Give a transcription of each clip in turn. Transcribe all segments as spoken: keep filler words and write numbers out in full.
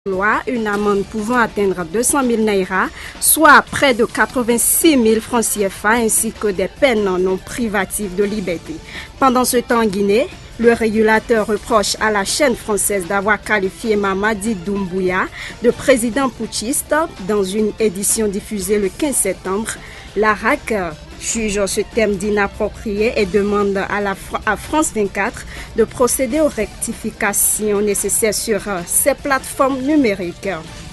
loi une amende pouvant atteindre deux cent mille naira, soit près de quatre-vingt-six mille francs C F A, ainsi que des peines non privatives de liberté. Pendant ce temps en Guinée, le régulateur reproche à la chaîne française d'avoir qualifié Mamadi Doumbouya de président putschiste dans une édition diffusée le quinze septembre. La R A C juge ce thème d'inapproprié et demande à, la, à France vingt-quatre de procéder aux rectifications nécessaires sur ces plateformes numériques.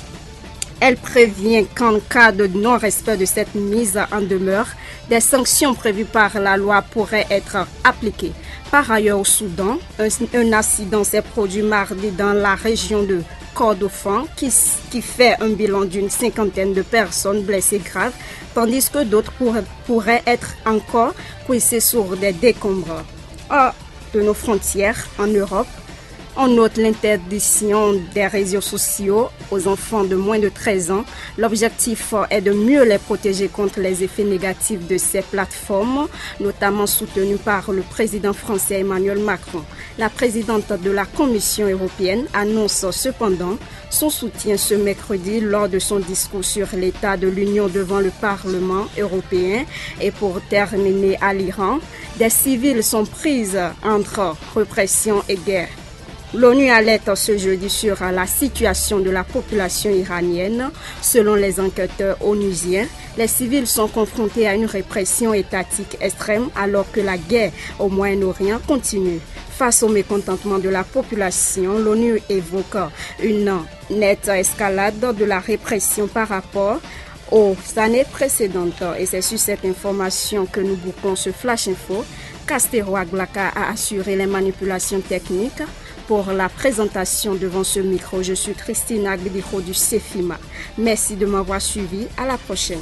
Elle prévient qu'en cas de non-respect de cette mise en demeure, des sanctions prévues par la loi pourraient être appliquées. Par ailleurs, au Soudan, un, un accident s'est produit mardi dans la région de Kordofan qui, qui fait un bilan d'une cinquantaine de personnes blessées graves, tandis que d'autres pourraient, pourraient être encore coincées sur des décombres. Hors de nos frontières, en Europe, on note l'interdiction des réseaux sociaux aux enfants de moins de treize ans. L'objectif est de mieux les protéger contre les effets négatifs de ces plateformes, notamment soutenues par le président français Emmanuel Macron. La présidente de la Commission européenne annonce cependant son soutien ce mercredi lors de son discours sur l'état de l'Union devant le Parlement européen. Et pour terminer, à l'Iran, des civils sont prises entre répression et guerre. L'ONU alerte ce jeudi sur la situation de la population iranienne. Selon les enquêteurs onusiens, les civils sont confrontés à une répression étatique extrême alors que la guerre au Moyen-Orient continue. Face au mécontentement de la population, l'ONU évoque une nette escalade de la répression par rapport aux années précédentes. Et c'est sur cette information que nous bouclons ce Flash Info. Castero Aglaka a assuré les manipulations techniques. Pour la présentation devant ce micro, je suis Christine Agbidiro du CEFIMA. Merci de m'avoir suivi. À la prochaine.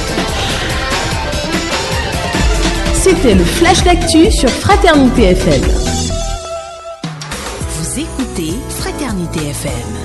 C'était le Flash d'actu sur Fraternité F M. Vous écoutez Fraternité F M.